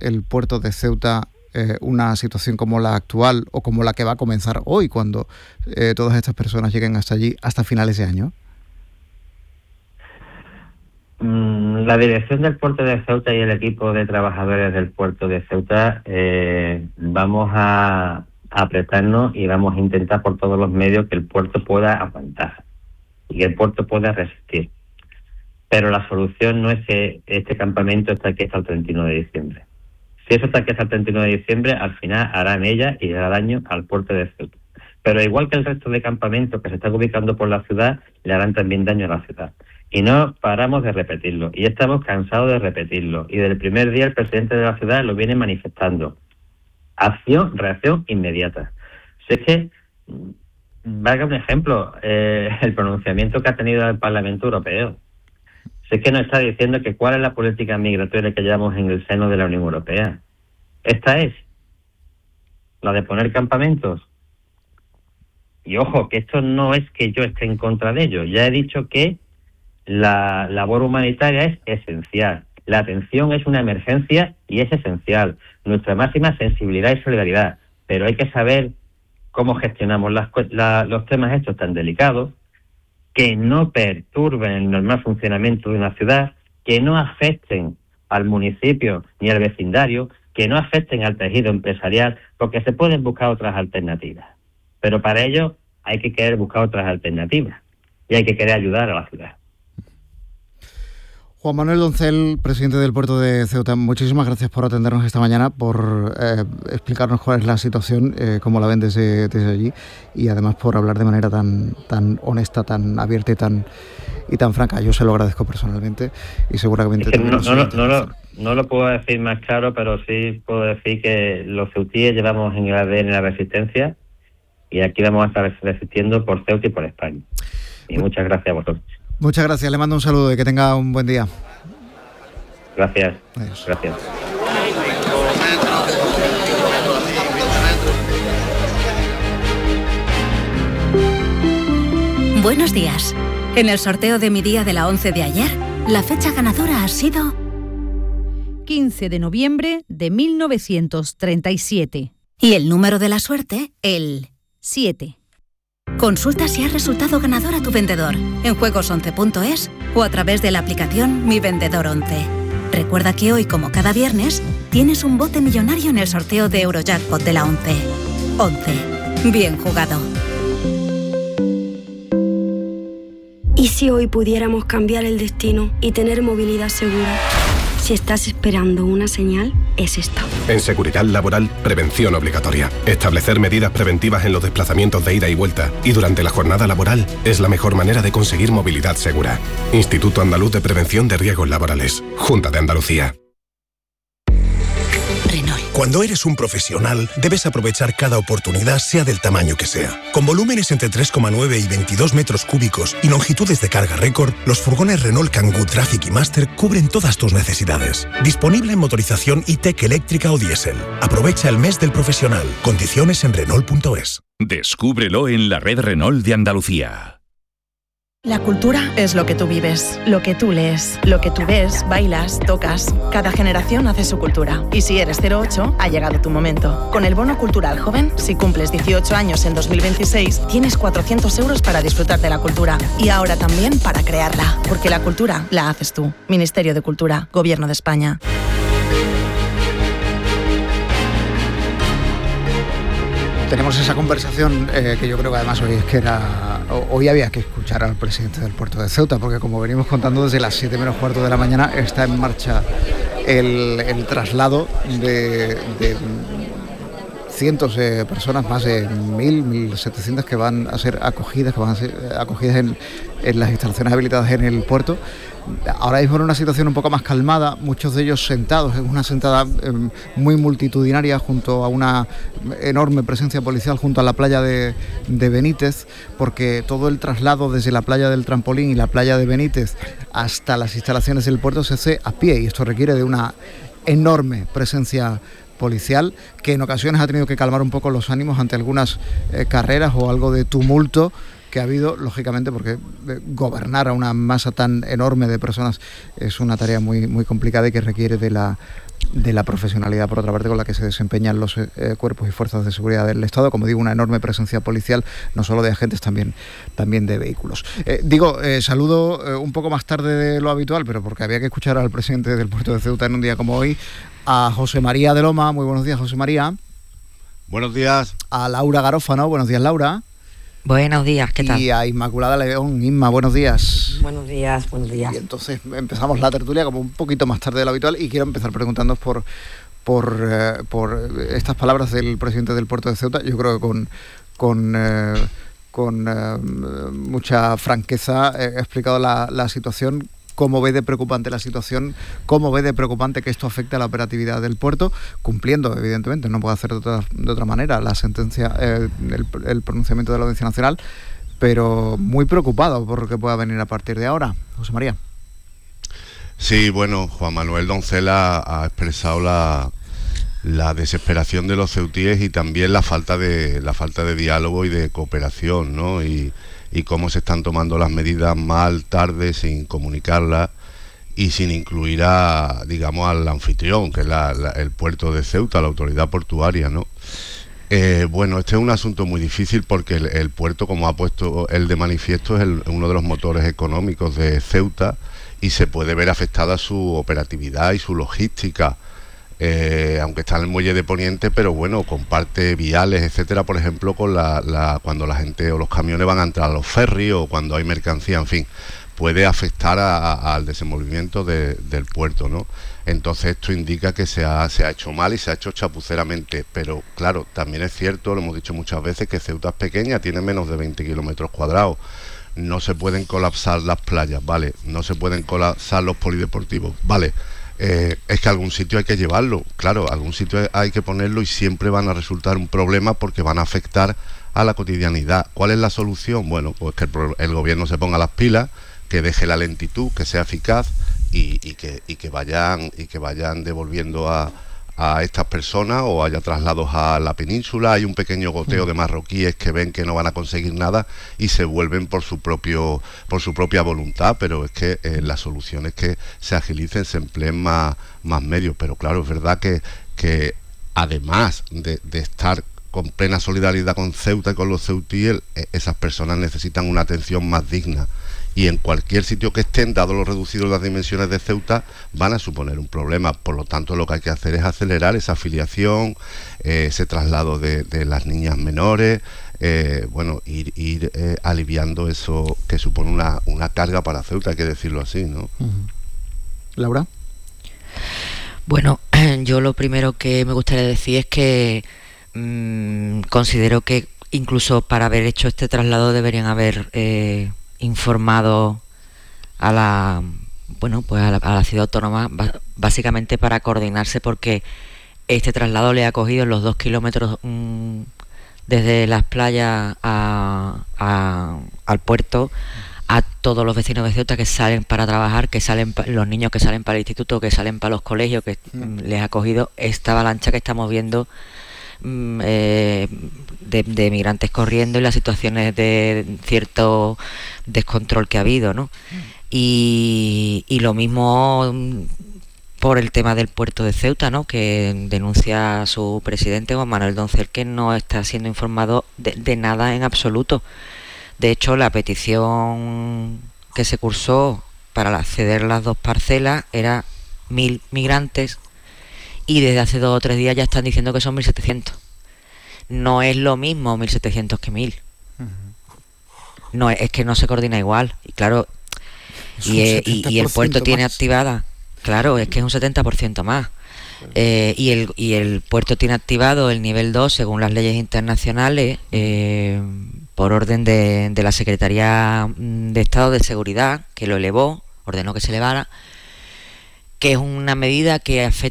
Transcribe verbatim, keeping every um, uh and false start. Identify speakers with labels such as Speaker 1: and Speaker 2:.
Speaker 1: el puerto de Ceuta eh, una situación como la actual o como la que va a comenzar hoy, cuando eh, todas estas personas lleguen hasta allí hasta finales de año?
Speaker 2: La dirección del puerto de Ceuta y el equipo de trabajadores del puerto de Ceuta eh, vamos a, a apretarnos y vamos a intentar por todos los medios que el puerto pueda aguantar y que el puerto pueda resistir. Pero la solución no es que este campamento esté aquí hasta el treinta y nueve de diciembre. Si eso está aquí hasta el treinta y nueve de diciembre, al final hará mella y hará daño al puerto de Ceuta. Pero igual que el resto de campamentos que se están ubicando por la ciudad, le harán también daño a la ciudad. Y no paramos de repetirlo, y estamos cansados de repetirlo. Y desde el primer día el presidente de la ciudad lo viene manifestando. Acción, reacción inmediata. Si es que, valga un ejemplo, eh, el pronunciamiento que ha tenido el Parlamento Europeo. Si es que nos está diciendo que cuál es la política migratoria que llevamos en el seno de la Unión Europea. Esta es la de poner campamentos. Y ojo, que esto no es que yo esté en contra de ello. Ya he dicho que la labor humanitaria es esencial. La atención es una emergencia y es esencial. Nuestra máxima sensibilidad y solidaridad. Pero hay que saber cómo gestionamos las, la, los temas estos tan delicados, que no perturben el normal funcionamiento de una ciudad, que no afecten al municipio ni al vecindario, que no afecten al tejido empresarial, porque se pueden buscar otras alternativas. Pero para ello hay que querer buscar otras alternativas y hay que querer ayudar a la ciudad.
Speaker 1: Juan Manuel Doncel, presidente del puerto de Ceuta, muchísimas gracias por atendernos esta mañana, por eh, explicarnos cuál es la situación, eh, cómo la ven desde, desde allí, y además por hablar de manera tan, tan honesta, tan abierta y tan, y tan franca. Yo se lo agradezco personalmente y seguramente...
Speaker 2: Es que no, no, no, no, lo, no lo puedo decir más claro, pero sí puedo decir que los ceutíes llevamos en el A D N la resistencia y aquí vamos a estar resistiendo por Ceuta y por España. Y bueno, muchas gracias a vosotros.
Speaker 1: Muchas gracias, le mando un saludo y que tenga un buen día.
Speaker 2: Gracias.
Speaker 1: Adiós.
Speaker 2: Gracias.
Speaker 3: Buenos días. En el sorteo de mi día de la once de ayer, la fecha ganadora ha sido
Speaker 4: quince de noviembre de mil novecientos treinta y siete.
Speaker 3: Y el número de la suerte, el
Speaker 4: siete.
Speaker 3: Consulta si has resultado ganador a tu vendedor en juegos once punto es o a través de la aplicación Mi Vendedor once. Recuerda que hoy, como cada viernes, tienes un bote millonario en el sorteo de Eurojackpot de la once. once. Bien jugado.
Speaker 5: ¿Y si hoy pudiéramos cambiar el destino y tener movilidad segura? Si estás esperando una señal, es esta.
Speaker 6: En Seguridad Laboral, prevención obligatoria. Establecer medidas preventivas en los desplazamientos de ida y vuelta y durante la jornada laboral es la mejor manera de conseguir movilidad segura. Instituto Andaluz de Prevención de Riesgos Laborales. Junta de Andalucía.
Speaker 7: Cuando eres un profesional, debes aprovechar cada oportunidad, sea del tamaño que sea. Con volúmenes entre tres coma nueve y veintidós metros cúbicos y longitudes de carga récord, los furgones Renault Kangoo Traffic y Master cubren todas tus necesidades. Disponible en motorización E-Tech eléctrica o diésel. Aprovecha el mes del profesional. Condiciones en Renault punto es.
Speaker 8: Descúbrelo en la red Renault de Andalucía.
Speaker 9: La cultura es lo que tú vives, lo que tú lees, lo que tú ves, bailas, tocas. Cada generación hace su cultura. Y si eres cero ocho, ha llegado tu momento. Con el Bono Cultural Joven, si cumples dieciocho años en dos mil veintiséis, tienes cuatrocientos euros para disfrutar de la cultura. Y ahora también para crearla. Porque la cultura la haces tú. Ministerio de Cultura, Gobierno de España.
Speaker 1: Tenemos esa conversación eh, que yo creo que además hoy es que era hoy había que escuchar al presidente del puerto de Ceuta, porque como venimos contando desde las siete menos cuarto de la mañana está en marcha el, el traslado de, de cientos de personas, más de mil, mil setecientas que van a ser acogidas, que van a ser acogidas en, en las instalaciones habilitadas en el puerto. Ahora mismo en una situación un poco más calmada, muchos de ellos sentados en una sentada eh, muy multitudinaria junto a una enorme presencia policial junto a la playa de, de Benítez, porque todo el traslado desde la playa del Trampolín y la playa de Benítez hasta las instalaciones del puerto se hace a pie, y esto requiere de una enorme presencia policial que en ocasiones ha tenido que calmar un poco los ánimos ante algunas eh, carreras o algo de tumulto que ha habido, lógicamente, porque gobernar a una masa tan enorme de personas es una tarea muy, muy complicada y que requiere de la de la profesionalidad, por otra parte, con la que se desempeñan los eh, cuerpos y fuerzas de seguridad del Estado. Como digo, una enorme presencia policial, no solo de agentes, también, también de vehículos. Eh, digo, eh, saludo eh, un poco más tarde de lo habitual, pero porque había que escuchar al presidente del puerto de Ceuta en un día como hoy, a José María de Loma. Muy buenos días, José María.
Speaker 10: Buenos días.
Speaker 1: A Laura Garófano. Buenos días, Laura.
Speaker 11: Buenos días, ¿qué tal?
Speaker 1: Y a Inmaculada León. Inma, buenos días.
Speaker 11: Buenos días, buenos días.
Speaker 1: Y entonces empezamos la tertulia como un poquito más tarde de lo habitual y quiero empezar preguntándoos por por, eh, por estas palabras del presidente del puerto de Ceuta. Yo creo que con con, eh, con eh, mucha franqueza he explicado la, la situación. ¿Cómo ve de preocupante la situación? ¿Cómo ve de preocupante que esto afecte a la operatividad del puerto? Cumpliendo, evidentemente, no puede hacer de otra, de otra manera la sentencia, eh, el, el pronunciamiento de la Audiencia Nacional, pero muy preocupado por lo que pueda venir a partir de ahora. José María.
Speaker 10: Sí, bueno, Juan Manuel Doncela ha expresado la, la desesperación de los ceutíes y también la falta de la falta de diálogo y de cooperación, ¿no? Y y cómo se están tomando las medidas mal, tarde, sin comunicarlas y sin incluir a, digamos, al anfitrión, que es la, la, el puerto de Ceuta, la autoridad portuaria, ¿no? Eh, bueno, este es un asunto muy difícil porque el, el puerto, como ha puesto él de manifiesto, es el, uno de los motores económicos de Ceuta y se puede ver afectada su operatividad y su logística. Eh, aunque está en el muelle de Poniente, pero bueno, comparte viales, etcétera, por ejemplo, con la, la cuando la gente o los camiones van a entrar a los ferries o cuando hay mercancía, en fin, puede afectar a, a, al desenvolvimiento de, del puerto, ¿no? Entonces esto indica que se ha, se ha hecho mal y se ha hecho chapuceramente, pero claro, también es cierto, lo hemos dicho muchas veces, que Ceuta es pequeña, tiene menos de veinte kilómetros cuadrados, no se pueden colapsar las playas, ¿vale? No se pueden colapsar los polideportivos, ¿vale? Eh, es que a algún sitio hay que llevarlo, claro, a algún sitio hay que ponerlo y siempre van a resultar un problema porque van a afectar a la cotidianidad. ¿Cuál es la solución? Bueno, pues que el, el gobierno se ponga las pilas, que deje la lentitud, que sea eficaz y, y, que, y, que, vayan, y que vayan devolviendo a, a estas personas o haya traslados a la península. Hay un pequeño goteo de marroquíes que ven que no van a conseguir nada y se vuelven por su propio por su propia voluntad, pero es que eh, la solución es que se agilicen, se empleen más, más medios, pero claro, es verdad que, que además de, de estar con plena solidaridad con Ceuta y con los ceutíes, eh, esas personas necesitan una atención más digna. Y en cualquier sitio que estén, dado lo reducido de las dimensiones de Ceuta, van a suponer un problema. Por lo tanto, lo que hay que hacer es acelerar esa afiliación, eh, ese traslado de, de las niñas menores, eh, bueno, ir, ir eh, aliviando eso que supone una, una carga para Ceuta, hay que decirlo así, ¿no?
Speaker 1: Uh-huh. Laura.
Speaker 11: Bueno, yo lo primero que me gustaría decir es que mmm, considero que incluso para haber hecho este traslado deberían haber Eh, informado a la bueno pues a la, a la ciudad autónoma básicamente para coordinarse, porque este traslado le ha cogido los dos kilómetros mmm, desde las playas a, a, al puerto a todos los vecinos de Ceuta que salen para trabajar, que salen los niños que salen para el instituto, que salen para los colegios, que mm. les ha cogido esta avalancha que estamos viendo Eh, de, de migrantes corriendo y las situaciones de cierto descontrol que ha habido, ¿no? Y, y lo mismo por el tema del puerto de Ceuta, ¿no? Que denuncia a su presidente, Juan Manuel Doncel, que no está siendo informado de, de nada en absoluto. De hecho, la petición que se cursó para ceder las dos parcelas era mil migrantes y desde hace dos o tres días ya están diciendo que son mil setecientos. No es lo mismo mil setecientos que mil. Uh-huh. No, es que no se coordina igual. Y claro, y, eh, y, y el puerto tiene más activada, claro, es que es un setenta por ciento más. Eh, y, el, y el puerto tiene activado el nivel dos según las leyes internacionales, eh, por orden de, de la Secretaría de Estado de Seguridad, que lo elevó, ordenó que se elevara, que es una medida que afecta